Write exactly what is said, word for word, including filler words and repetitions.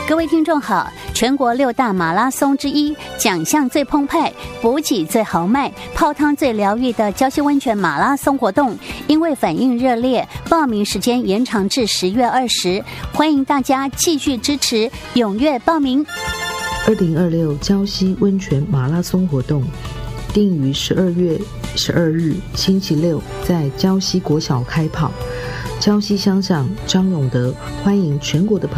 各位听众好，全国六大马拉松之一，奖项最澎湃、补给最豪迈、泡汤最疗愈的礁溪温泉马拉松活动，因为反应热烈，报名时间延长至十月二十，欢迎大家继续支持，踊跃报名。 二零二六礁溪温泉马拉松活动定于十二月十二日星期六在礁溪国小开跑。礁溪乡长张永德欢迎全国的朋友